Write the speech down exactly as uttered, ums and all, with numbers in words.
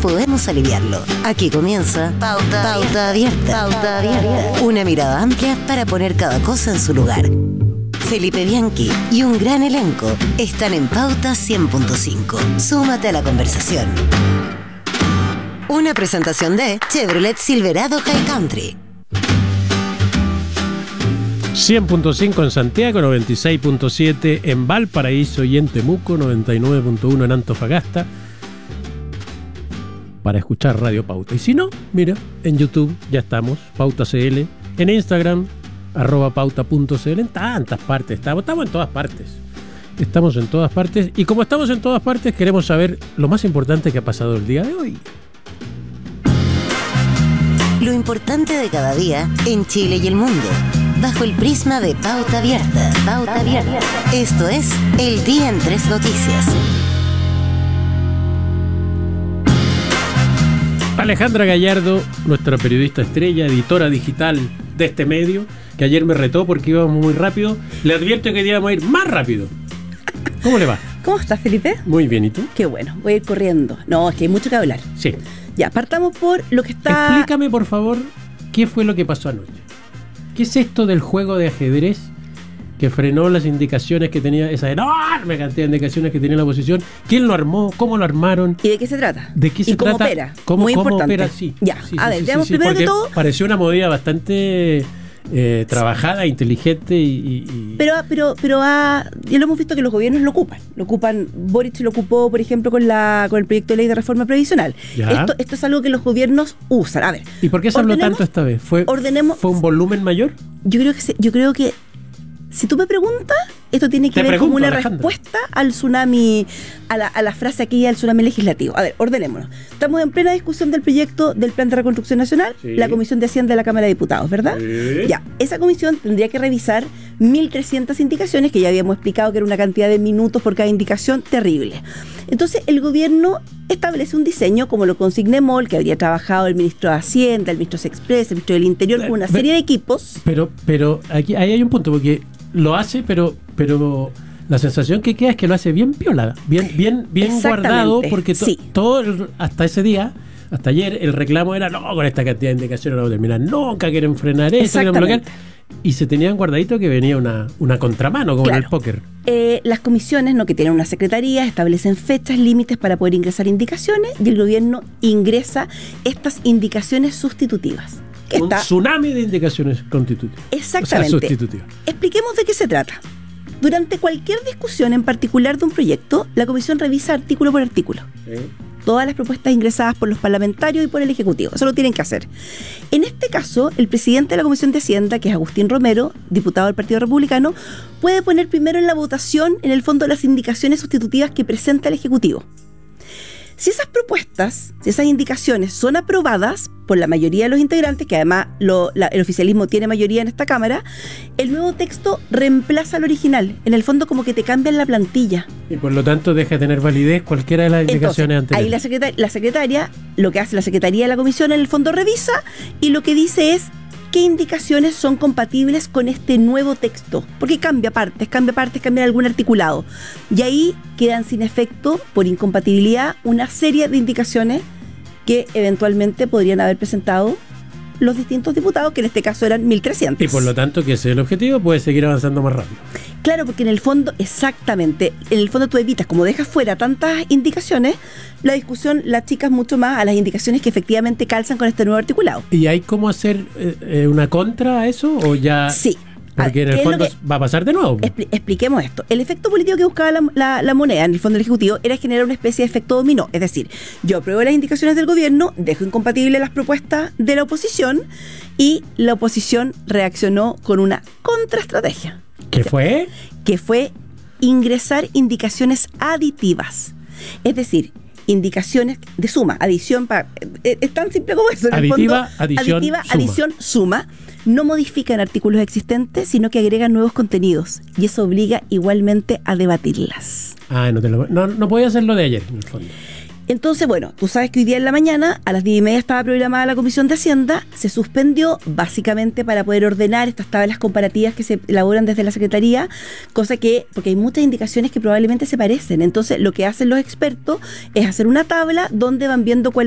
podemos aliviarlo. Aquí comienza Pauta, Pauta Abierta. Pauta Abierta. Una mirada amplia para poner cada cosa en su lugar. Felipe Bianchi y un gran elenco están en Pauta cien punto cinco. Súmate a la conversación. Una presentación de Chevrolet Silverado High Country. cien punto cinco en Santiago, noventa y seis punto siete en Valparaíso y en Temuco, noventa y nueve punto uno en Antofagasta, para escuchar Radio Pauta. Y si no, mira, en YouTube ya estamos, Pauta C L, en Instagram, arroba pauta.cl, en tantas partes, estamos, estamos en todas partes. Estamos en todas partes, y como estamos en todas partes, queremos saber lo más importante que ha pasado el día de hoy. Lo importante de cada día en Chile y el mundo, bajo el prisma de Pauta Abierta. Pauta Abierta. Esto es El Día en Tres Noticias. Alejandra Gallardo, nuestra periodista estrella, editora digital de este medio, que ayer me retó porque íbamos muy rápido, le advierto que íbamos a ir más rápido. ¿Cómo le va? ¿Cómo estás, Felipe? Muy bien, ¿y tú? Qué bueno, voy a ir corriendo. No, es que hay mucho que hablar. Sí. Ya, partamos por lo que está... Explícame, por favor, qué fue lo que pasó anoche. ¿Qué es esto del juego de ajedrez que frenó las indicaciones que tenía, esa enorme cantidad de indicaciones que tenía la oposición? ¿Quién lo armó? ¿Cómo lo armaron? ¿Y de qué se trata? ¿De qué se ¿Y cómo trata? opera? ¿Cómo, Muy cómo importante. opera? Sí. Ya, sí, a sí, ver, sí, veamos sí, primero porque que todo... pareció una movida bastante eh, trabajada, inteligente y... y... Pero, pero, pero ha, ya lo hemos visto que los gobiernos lo ocupan. Lo ocupan, Boric lo ocupó, por ejemplo, con la con el proyecto de ley de reforma previsional. Esto, esto es algo que los gobiernos usan. A ver. ¿Y por qué se habló tanto esta vez? ¿Fue, ordenemos, ¿Fue un volumen mayor? Yo creo que se, yo creo que si tú me preguntas, esto tiene que Te ver pregunto, como una Alejandra. respuesta al tsunami, a la, a la frase aquella del tsunami legislativo. A ver, ordenémonos. Estamos en plena discusión del proyecto del Plan de Reconstrucción Nacional, Sí. la Comisión de Hacienda de la Cámara de Diputados, ¿verdad? Sí. Ya, esa comisión tendría que revisar mil trescientas indicaciones, que ya habíamos explicado que era una cantidad de minutos por cada indicación terrible. Entonces, el gobierno establece un diseño, como lo consigne MOL, que habría trabajado el ministro de Hacienda, el ministro Sexpress, el ministro del Interior, con una serie de equipos. Pero, pero aquí ahí hay un punto, porque lo hace, pero, pero la sensación que queda es que lo hace bien piolada, bien, bien, bien guardado, porque to, sí. todo el, hasta ese día, hasta ayer, el reclamo era, no, con esta cantidad de indicaciones no vamos a terminar nunca, quieren frenar esto, quieren bloquear. Y se tenían guardadito que venía una, una contramano, como claro. en el póker. Eh, las comisiones, ¿no?, que tienen una secretaría, establecen fechas, límites para poder ingresar indicaciones, y el gobierno ingresa estas indicaciones sustitutivas. Un Está... tsunami de indicaciones constitutivas. Exactamente. O sea, sustitutivas. Expliquemos de qué se trata. Durante cualquier discusión en particular de un proyecto, la comisión revisa artículo por artículo. Sí. Todas las propuestas ingresadas por los parlamentarios y por el Ejecutivo. Eso lo tienen que hacer. En este caso, el presidente de la Comisión de Hacienda, que es Agustín Romero, diputado del Partido Republicano, puede poner primero en la votación, en el fondo, las indicaciones sustitutivas que presenta el Ejecutivo. Si esas propuestas, si esas indicaciones son aprobadas por la mayoría de los integrantes, que además lo, la, el oficialismo tiene mayoría en esta Cámara, el nuevo texto reemplaza al original. En el fondo, como que te cambian la plantilla. Y por lo tanto deja de tener validez cualquiera de las indicaciones Entonces, anteriores. ahí la secretaria, la secretaria, lo que hace la Secretaría de la Comisión en el fondo revisa, y lo que dice es qué indicaciones son compatibles con este nuevo texto, porque cambia partes, cambia partes, cambia algún articulado, y ahí quedan sin efecto, por incompatibilidad, una serie de indicaciones que eventualmente podrían haber presentado los distintos diputados, que en este caso eran mil trescientos. Y por lo tanto, que ese es el objetivo, puede seguir avanzando más rápido. Claro, porque en el fondo, exactamente, en el fondo tú evitas, como dejas fuera tantas indicaciones, la discusión la achicas mucho más a las indicaciones que efectivamente calzan con este nuevo articulado. ¿Y hay cómo hacer eh, una contra a eso? ¿O ya...? Sí. Porque en el fondo que, va a pasar de nuevo. Expli- expliquemos esto. El efecto político que buscaba la, la, la moneda en el fondo del Ejecutivo era generar una especie de efecto dominó. Es decir, yo apruebo las indicaciones del gobierno, dejo incompatibles las propuestas de la oposición, y la oposición reaccionó con una contraestrategia. ¿Qué fue? Que fue ingresar indicaciones aditivas. Es decir, indicaciones de suma, adición, para, es, es tan simple como eso. En Aditiva, el fondo, adición, aditiva, suma. adición, suma. No modifican artículos existentes, sino que agregan nuevos contenidos, y eso obliga igualmente a debatirlas. Ah, no, te lo, no, no podía hacer lo de ayer, en el fondo. Entonces, bueno, tú sabes que hoy día en la mañana, a las diez y media estaba programada la Comisión de Hacienda, se suspendió básicamente para poder ordenar estas tablas comparativas que se elaboran desde la Secretaría, cosa que, porque hay muchas indicaciones que probablemente se parecen. Entonces, lo que hacen los expertos es hacer una tabla donde van viendo cuál